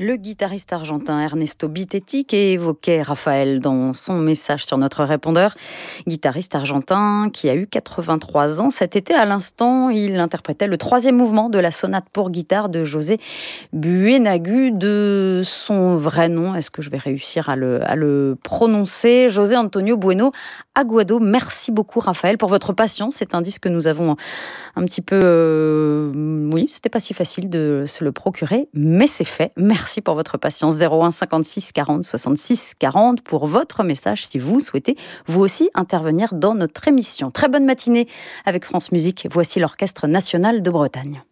Le guitariste argentin Ernesto Bitetti qui évoquait Raphaël dans son message sur notre répondeur. Guitariste argentin qui a eu 83 ans cet été. À l'instant, il interprétait le 3e mouvement de la sonate pour guitare de José Buenagu, de son vrai nom. Est-ce que je vais réussir à le prononcer? José Antonio Bueno Aguado. Merci beaucoup Raphaël pour votre patience. C'est un disque que nous avons un petit peu... oui, c'était pas si facile de se le procurer, mais c'est fait. Merci pour votre patience. 01 56 40 66 40 pour votre message si vous souhaitez vous aussi intervenir dans notre émission. Très bonne matinée avec France Musique. Voici l'Orchestre National de Bretagne.